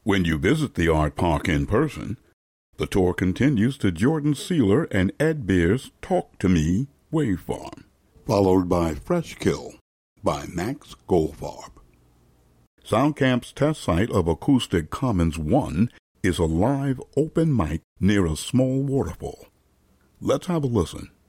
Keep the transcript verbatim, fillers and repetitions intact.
When you visit the art park in person, the tour continues to Jordan Sealer and Ed Beer's Talk to Me Wave Farm, followed by Fresh Kill by Max Goldfarb. SoundCamp's test site of Acoustic Commons one is a live open mic near a small waterfall. Let's have a listen.